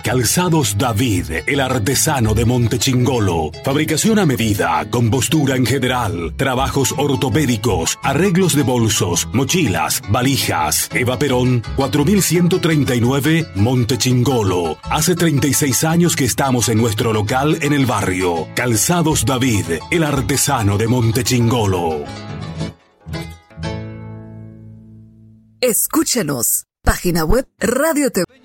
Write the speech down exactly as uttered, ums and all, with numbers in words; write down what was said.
Calzados David, el artesano de Montechingolo. Fabricación a medida, compostura en general, trabajos ortopédicos, arreglos de bolsos, mochilas, valijas. Eva Perón, cuatro mil ciento treinta y nueve, Montechingolo. Hace treinta y seis años que estamos en nuestro local en el barrio. Calzados David, el artesano de Montechingolo. Escúchanos. Página web Radio T V.